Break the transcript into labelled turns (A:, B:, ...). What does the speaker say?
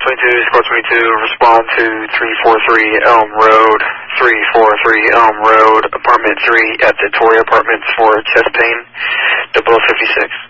A: Squad 22, respond to 343 Elm Road, 343 Elm Road, apartment 3 at Victoria Apartments for chest pain, 0056.